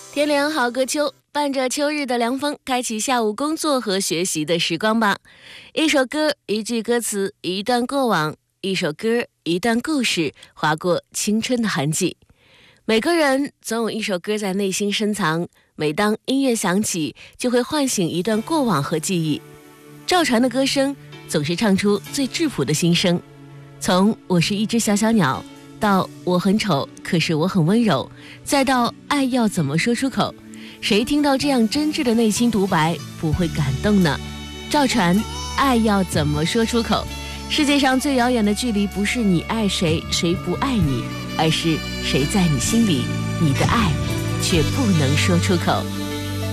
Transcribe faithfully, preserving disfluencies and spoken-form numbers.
天凉好个秋，伴着秋日的凉风，开启下午工作和学习的时光吧。一首歌，一句歌词，一段过往；一首歌，一段故事，划过青春的痕迹。每个人总有一首歌在内心深藏，每当音乐响起，就会唤醒一段过往和记忆。赵传的歌声总是唱出最质朴的心声，从我是一只小小鸟，到我很丑可是我很温柔，再到爱要怎么说出口，谁听到这样真挚的内心独白不会感动呢？赵传，爱要怎么说出口？世界上最遥远的距离，不是你爱谁谁不爱你，而是谁在你心里，你的爱却不能说出口。